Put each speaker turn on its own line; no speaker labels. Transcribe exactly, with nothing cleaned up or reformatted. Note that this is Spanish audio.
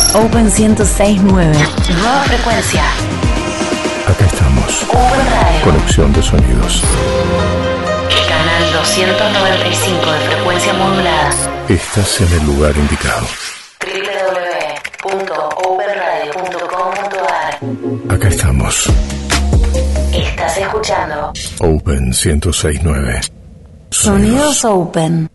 Open ciento seis punto nueve. Nueva frecuencia.
Acá estamos.
Open Radio.
Conexión de sonidos.
Canal doscientos noventa y cinco de frecuencia modulada.
Estás en el lugar indicado.
doble u doble u doble u punto open radio punto com punto a r.
Acá estamos.
Estás escuchando
Open ciento seis punto nueve.
Sonidos Open.